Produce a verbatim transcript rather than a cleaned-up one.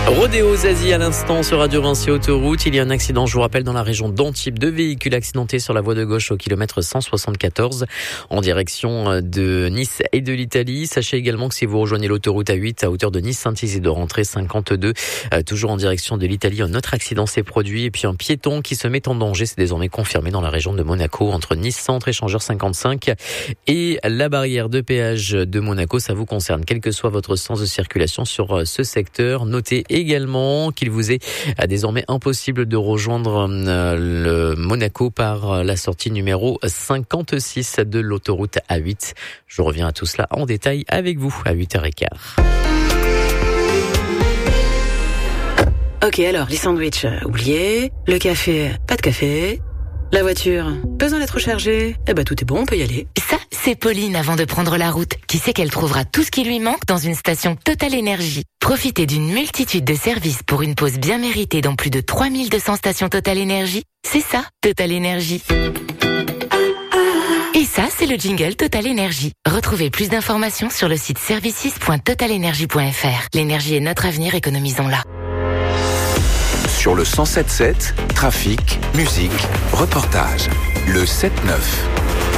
Rodéo Zazie à l'instant sur Radio Vinci Autoroute. Il y a un accident, je vous rappelle, dans la région d'Antibes. Deux véhicules accidentés sur la voie de gauche au kilomètre cent soixante-quatorze en direction de Nice et de l'Italie. Sachez également que si vous rejoignez l'autoroute A huit à hauteur de Nice-Saint-Isidore, rentrée cinquante-deux, euh, toujours en direction de l'Italie, un autre accident s'est produit. Et puis un piéton qui se met en danger, c'est désormais confirmé dans la région de Monaco, entre Nice-Centre, échangeur cinquante-cinq et la barrière de péage de Monaco. Ça vous concerne, quel que soit votre sens de circulation sur ce secteur. Notez également qu'il vous est désormais impossible de rejoindre le Monaco par la sortie numéro cinquante-six de l'autoroute A huit. Je reviens à tout cela en détail avec vous à huit heures quinze. Ok, alors, les sandwichs, euh, oubliés. Le café, pas de café. La voiture, besoin d'être rechargée. Eh ben, tout est bon, on peut y aller. Ça, c'est Pauline avant de prendre la route, qui sait qu'elle trouvera tout ce qui lui manque dans une station Total Énergie. Profitez d'une multitude de services pour une pause bien méritée dans plus de trois mille deux cents stations Total Énergie. C'est ça, Total Énergie. Et ça, c'est le jingle Total Énergie. Retrouvez plus d'informations sur le site services point total énergie point f r. L'énergie est notre avenir, économisons-la. Sur le cent sept sept, trafic, musique, reportage. Le sept neuf.